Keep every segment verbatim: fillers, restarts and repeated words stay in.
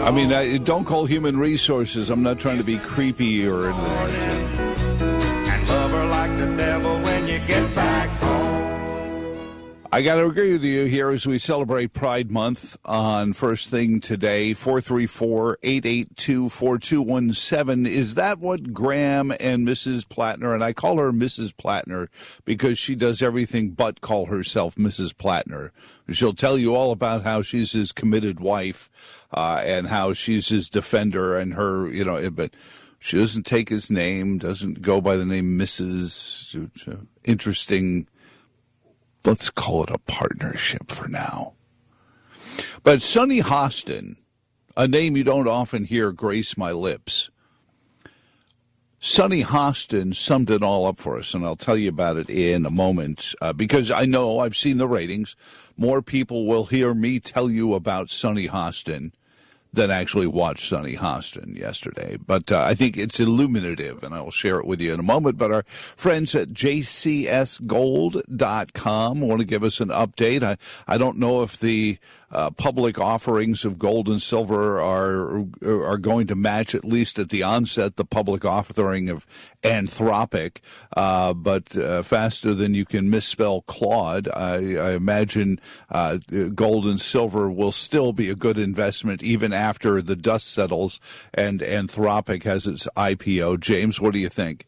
I mean, I, don't call human resources. I'm not trying to be creepy or anything. And love her like the devil when you get back home. I got to agree with you here as we celebrate Pride Month on First Thing Today. four three four, eight eight two, four two one seven. Is that what Graham and Missus Plattner, and I call her Missus Plattner because she does everything but call herself Missus Plattner. She'll tell you all about how she's his committed wife uh, and how she's his defender and her, you know, but she doesn't take his name, doesn't go by the name Missus Interesting. Let's call it a partnership for now. But Sunny Hostin, a name you don't often hear grace my lips. Sunny Hostin summed it all up for us, and I'll tell you about it in a moment, uh, because I know I've seen the ratings. More people will hear me tell you about Sunny Hostin than actually watched Sunny Hostin yesterday. But uh, I think it's illuminative, and I will share it with you in a moment. But our friends at J C S gold dot com want to give us an update. I, I don't know if the uh, public offerings of gold and silver are are going to match, at least at the onset, the public offering of Anthropic. Uh, but uh, faster than you can misspell Claude, I, I imagine uh, gold and silver will still be a good investment even after the dust settles and Anthropic has its I P O. James, what do you think?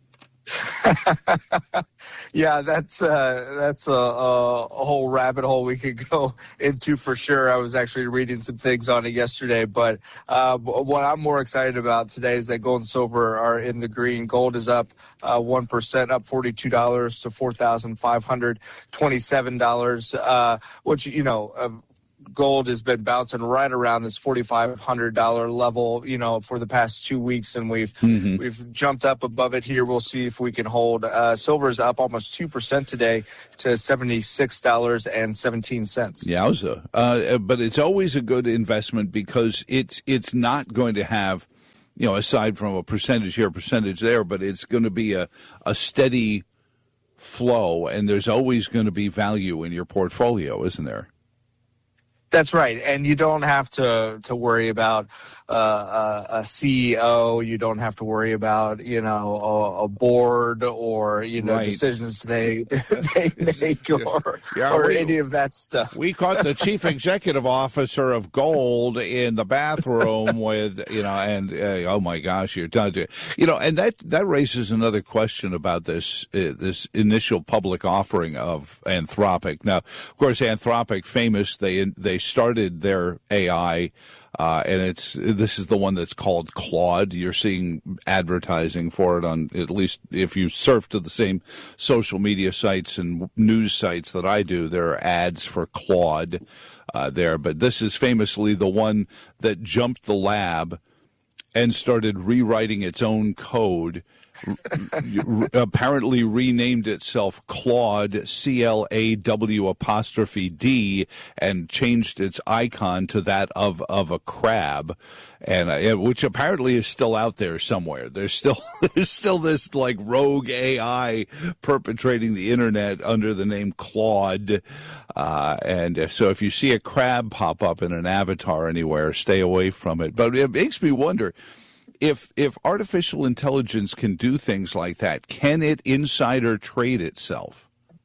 Yeah, that's uh, that's a, a, a whole rabbit hole we could go into for sure. I was actually reading some things on it yesterday, but uh, what I'm more excited about today is that gold and silver are in the green. Gold is up uh, one percent, up forty-two dollars to four thousand five hundred twenty-seven dollars, uh, which, you know, uh, gold has been bouncing right around this forty-five hundred dollars level, you know, for the past two weeks, and we've mm-hmm. we've jumped up above it here. We'll see if we can hold. Uh, silver is up almost two percent today to seventy-six dollars and seventeen cents. Yowza. Uh, but it's always a good investment because it's it's not going to have, you know, aside from a percentage here, percentage there, but it's going to be a, a steady flow, and there's always going to be value in your portfolio, isn't there? That's right, and you don't have to to worry about uh, a, a C E O. You don't have to worry about, you know, a, a board or, you know, right. decisions they they make or yeah, or we, any of that stuff. We caught the chief executive officer of gold in the bathroom with, you know, and uh, oh my gosh, you're done. You know, and that that raises another question about this uh, this initial public offering of Anthropic. Now, of course, Anthropic, famous, they they started their A I. Uh, and it's this is the one that's called Claude. You're seeing advertising for it on, at least if you surf to the same social media sites and news sites that I do, there are ads for Claude uh, there. But this is famously the one that jumped the lab and started rewriting its own code. Apparently renamed itself Claude, C L A W apostrophe D, and changed its icon to that of, of a crab, and uh, which apparently is still out there somewhere. There's still there's still this like rogue A I perpetrating the internet under the name Claude, uh, and so if you see a crab pop up in an avatar anywhere, stay away from it. But it makes me wonder, If if artificial intelligence can do things like that, can it insider trade itself?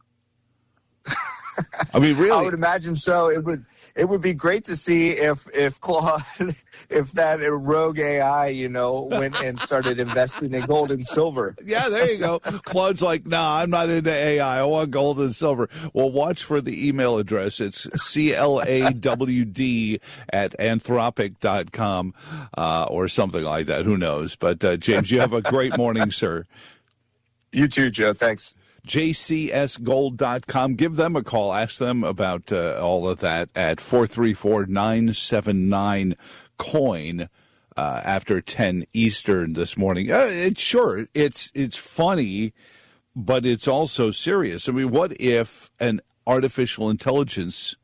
I mean, really? I would imagine so. It would it would be great to see if if Claude, if that rogue A I, you know, went and started investing in gold and silver. Yeah, there you go. Claude's like, nah, I'm not into A I. I want gold and silver. Well, watch for the email address. It's C L A W D at anthropic dot com uh, or something like that. Who knows? But, uh, James, you have a great morning, sir. You too, Joe. Thanks. J C S gold dot com. Give them a call. Ask them about uh, all of that at four three four, nine seven nine, coin uh, after ten Eastern this morning. Uh, it's sure, it's it's funny, but it's also serious. I mean, what if an artificial intelligence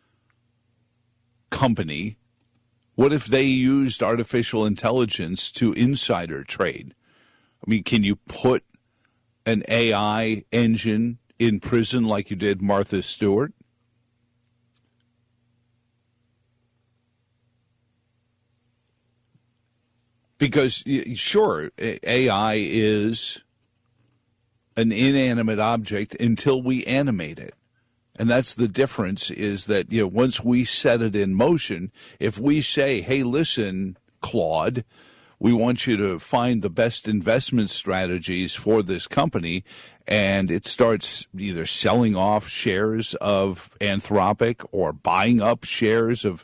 company, what if they used artificial intelligence to insider trade? I mean, can you put an A I engine in prison like you did Martha Stewart? Because, sure, A I is an inanimate object until we animate it. And that's the difference, is that, you know, once we set it in motion, if we say, hey, listen, Claude, we want you to find the best investment strategies for this company, and it starts either selling off shares of Anthropic or buying up shares of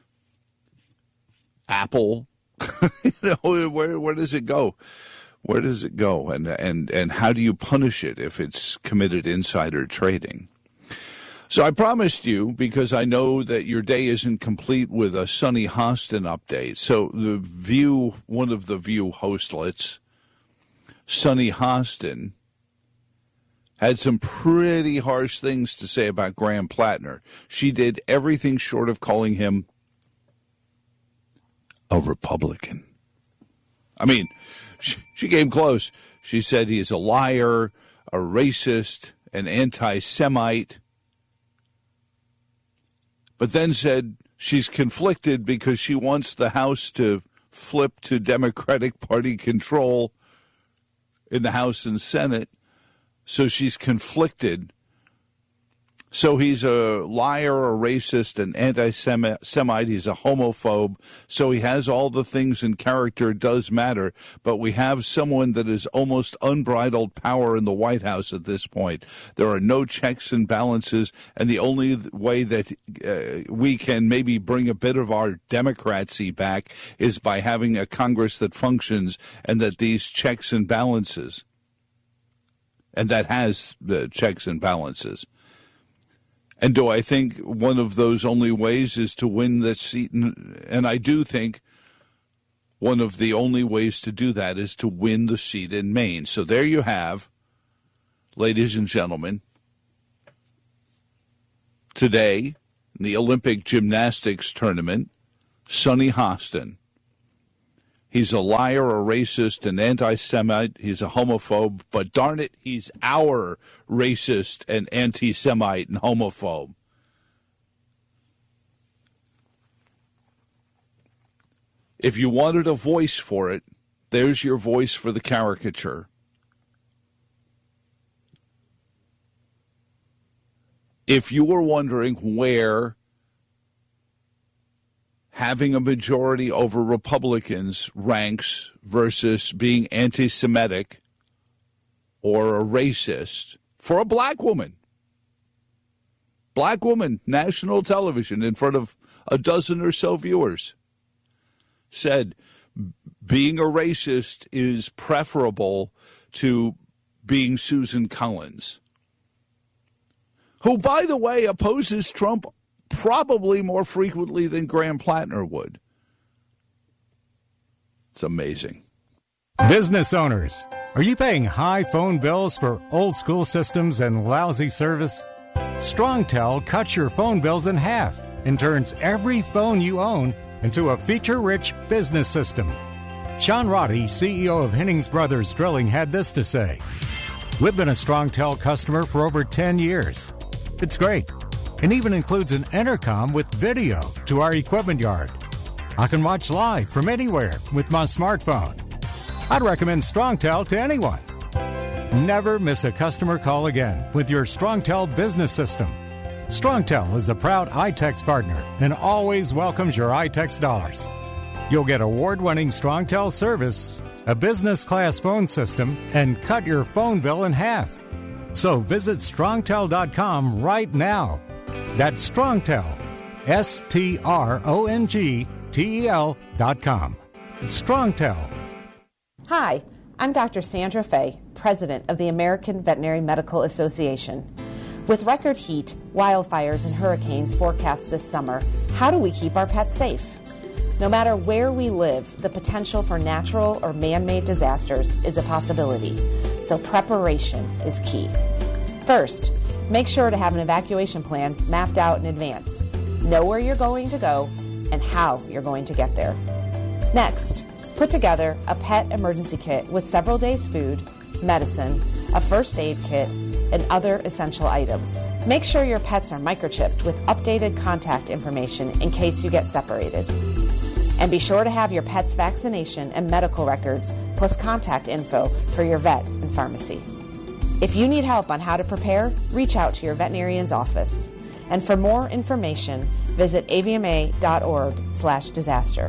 Apple, you know, where where does it go? Where does it go? And and and how do you punish it if it's committed insider trading? So I promised you, because I know that your day isn't complete with a Sunny Hostin update. So the View, one of the View hostlets, Sunny Hostin, had some pretty harsh things to say about Graham Plattner. She did everything short of calling him a Republican. I mean, she, she came close. She said he's a liar, a racist, an anti-Semite, but then said she's conflicted because she wants the House to flip to Democratic Party control in the House and Senate. So she's conflicted. So he's a liar, a racist, an anti-Semite. He's a homophobe. So he has all the things, and character does matter. But we have someone that is almost unbridled power in the White House at this point. There are no checks and balances, and the only way that uh, we can maybe bring a bit of our democracy back is by having a Congress that functions and that these checks and balances, and that has the checks and balances. And do I think one of those only ways is to win the seat? And I do think one of the only ways to do that is to win the seat in Maine. So there you have, ladies and gentlemen, today in the Olympic gymnastics tournament, Sunny Hostin. He's a liar, a racist, an anti-Semite. He's a homophobe. But darn it, he's our racist and anti-Semite and homophobe. If you wanted a voice for it, there's your voice for the caricature. If you were wondering where having a majority over Republicans ranks versus being anti-Semitic or a racist for a black woman. Black woman, national television, in front of a dozen or so viewers, said being a racist is preferable to being Susan Collins, who, by the way, opposes Trump probably more frequently than Graham Plattner would. It's amazing. Business owners, are you paying high phone bills for old school systems and lousy service? StrongTel cuts your phone bills in half and turns every phone you own into a feature-rich business system. Sean Roddy, C E O of Hennings Brothers Drilling, had this to say: "We've been a StrongTel customer for over ten years. It's great. It even includes an intercom with video to our equipment yard. I can watch live from anywhere with my smartphone. I'd recommend StrongTel to anyone. Never miss a customer call again with your StrongTel business system. StrongTel is a proud iTex partner and always welcomes your iTex dollars. You'll get award-winning StrongTel service, a business-class phone system, and cut your phone bill in half. So visit strongtel dot com right now. That's StrongTel, S T R O N G T E L dot com. It's StrongTel." Hi, I'm Doctor Sandra Fay, President of the American Veterinary Medical Association. With record heat, wildfires, and hurricanes forecast this summer, how do we keep our pets safe? No matter where we live, the potential for natural or man-made disasters is a possibility, so preparation is key. First, make sure to have an evacuation plan mapped out in advance. Know where you're going to go and how you're going to get there. Next, put together a pet emergency kit with several days' food, medicine, a first aid kit, and other essential items. Make sure your pets are microchipped with updated contact information in case you get separated. And be sure to have your pet's vaccination and medical records, plus contact info for your vet and pharmacy. If you need help on how to prepare, reach out to your veterinarian's office. And for more information, visit A V M A dot org slash disaster.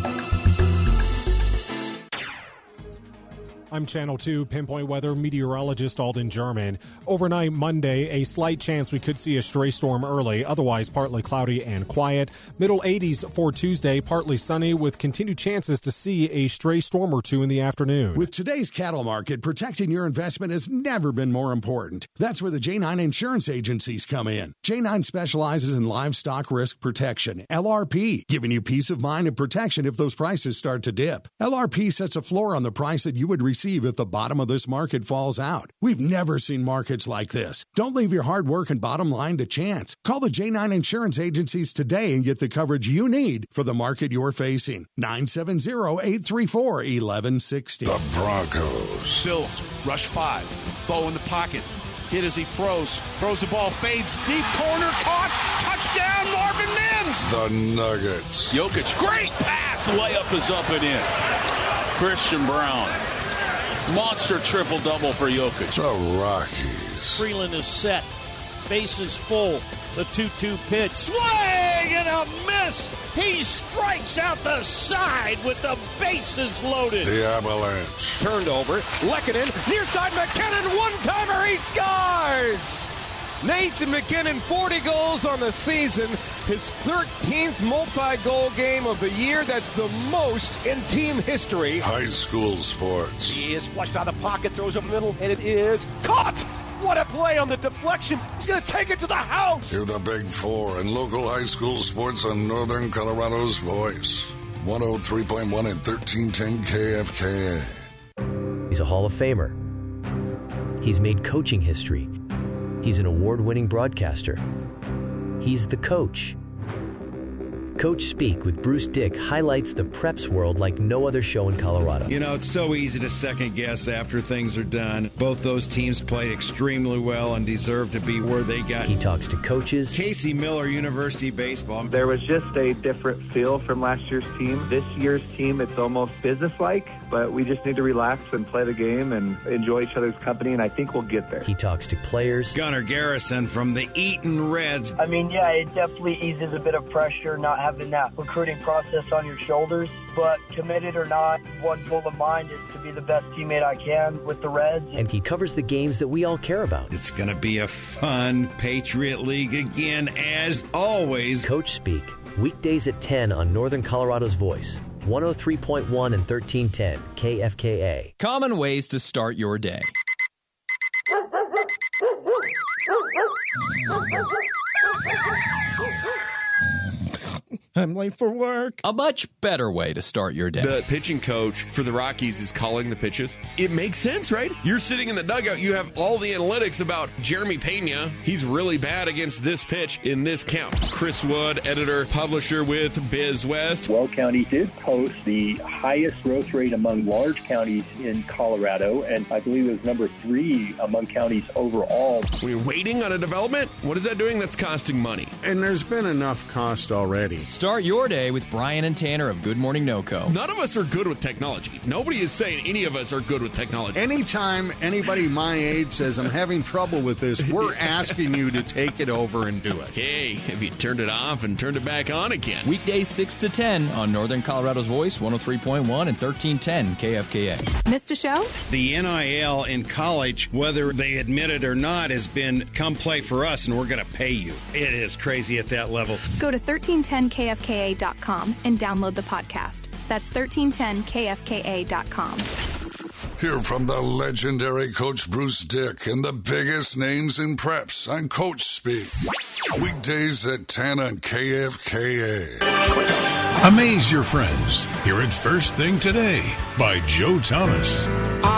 I'm Channel two Pinpoint Weather meteorologist Alden German. Overnight Monday, a slight chance we could see a stray storm early, otherwise partly cloudy and quiet. Middle eighties for Tuesday, partly sunny with continued chances to see a stray storm or two in the afternoon. With today's cattle market, protecting your investment has never been more important. That's where the J nine insurance agencies come in. J nine specializes in livestock risk protection, L R P, giving you peace of mind and protection if those prices start to dip. L R P sets a floor on the price that you would receive if the bottom of this market falls out. We've never seen markets like this. Don't leave your hard work and bottom line to chance. Call the J nine insurance agencies today and get the coverage you need for the market you're facing. nine seven zero, eight three four, one one six zero. The Broncos. Bills rush five. Bo in the pocket. Hit as he throws. Throws the ball, fades deep corner, caught. Touchdown, Marvin Mims. The Nuggets. Jokic, great pass. Layup is up and in. Christian Brown. Monster triple-double for Jokic. The Rockies. Freeland is set. Bases full. The two two pitch. Swing and a miss. He strikes out the side with the bases loaded. The Avalanche. Turned over. Lehkonen. Near side McKinnon. One-timer. He scores. Nathan McKinnon, forty goals on the season. His thirteenth multi-goal game of the year. That's the most in team history. High school sports. He is flushed out of the pocket, throws up the middle, and it is caught. What a play on the deflection. He's going to take it to the house. Hear the Big Four and local high school sports on Northern Colorado's voice. one oh three point one and thirteen ten K F K A. He's a Hall of Famer. He's made coaching history. He's an award-winning broadcaster. He's the coach. Coach Speak with Bruce Dick highlights the preps world like no other show in Colorado. You know, it's so easy to second guess after things are done. Both those teams played extremely well and deserve to be where they got. He talks to coaches. Casey Miller, University Baseball. There was just a different feel from last year's team. This year's team, it's almost businesslike, but we just need to relax and play the game and enjoy each other's company, and I think we'll get there. He talks to players. Gunnar Garrison from the Eaton Reds. I mean, yeah, it definitely eases a bit of pressure not having that recruiting process on your shoulders, but committed or not, one goal of mine is to be the best teammate I can with the Reds. And he covers the games that we all care about. It's going to be a fun Patriot League again, as always. Coach Speak, weekdays at ten on Northern Colorado's Voice. one oh three point one and thirteen ten K F K A. Common ways to start your day. I'm late for work. A much better way to start your day. The pitching coach for the Rockies is calling the pitches. It makes sense, right? You're sitting in the dugout. You have all the analytics about Jeremy Pena. He's really bad against this pitch in this count. Chris Wood, editor, publisher with Biz West. Weld County did post the highest growth rate among large counties in Colorado, and I believe it was number three among counties overall. When you're waiting on a development, what is that doing? That's costing money. And there's been enough cost already. Start your day with Brian and Tanner of Good Morning NoCo. None of us are good with technology. Nobody is saying any of us are good with technology. Anytime anybody my age says I'm having trouble with this, we're asking you to take it over and do it. Hey, have you turned it off and turned it back on again? Weekdays six to ten on Northern Colorado's Voice, one oh three point one and thirteen ten K F K A. Missed a show? The N I L in college, whether they admit it or not, has been come play for us and we're going to pay you. It is crazy at that level. Go to thirteen ten K F K A dot com and download the podcast. That's thirteen ten K F K A dot com. Hear from the legendary Coach Bruce Dick and the biggest names in preps on Coach Speak. Weekdays at ten on K F K A. Amaze your friends. Hear it first thing today by Joe Thomas.